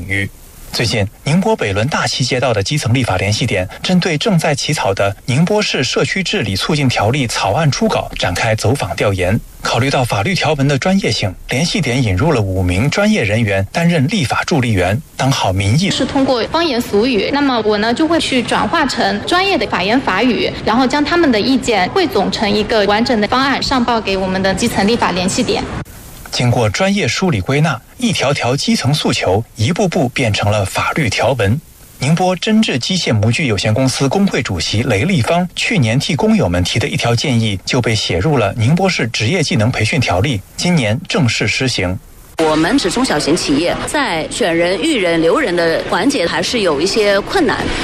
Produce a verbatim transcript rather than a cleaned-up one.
域。最近，宁波北仑大溪街道的基层立法联系点针对正在起草的宁波市社区治理促进条例草案初稿展开走访调研。考虑到法律条文的专业性，联系点引入了五名专业人员担任立法助力员，当好民意。 是通过方言俗语，那么我呢就会去转化成专业的法言法语，然后将他们的意见汇总成一个完整的方案，上报给我们的基层立法联系点。 经过专业梳理归纳，一条条基层诉求一步步变成了法律条文。宁波真智机械模具有限公司工会主席雷立方去年替工友们提的一条建议就被写入了宁波市职业技能培训条例，今年正式施行。 我们是中小型企业，在选人、育人、留人的环节还是有一些困难。